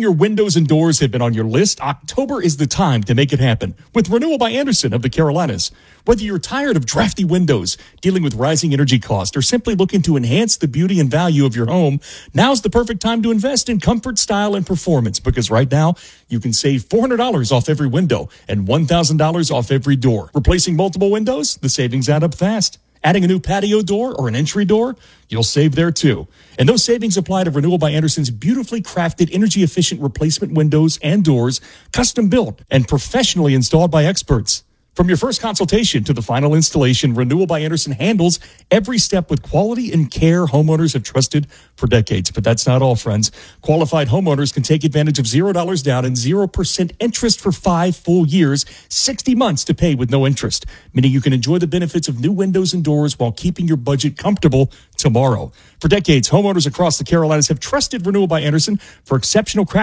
Knowing your windows and doors have been on your list, October is the time to make it happen with Renewal by Andersen of the Carolinas. Whether you're tired of drafty windows, dealing with rising energy costs, or simply looking to enhance the beauty and value of your home, now's the perfect time to invest in comfort, style, and performance, because right now you can save $400 off every window and $1,000 off every door. Replacing multiple windows? The savings add up fast. Adding a new patio door or an entry door? You'll save there too. And those savings apply to Renewal by Andersen's beautifully crafted, energy-efficient replacement windows and doors, custom built and professionally installed by experts. From your first consultation to the final installation, Renewal by Andersen handles every step with quality and care homeowners have trusted for decades. But that's not all, friends. Qualified homeowners can take advantage of $0 down and 0% interest for 5 full years, 60 months to pay with no interest, meaning you can enjoy the benefits of new windows and doors while keeping your budget comfortable tomorrow. For decades, homeowners across the Carolinas have trusted Renewal by Andersen for exceptional craftsmanship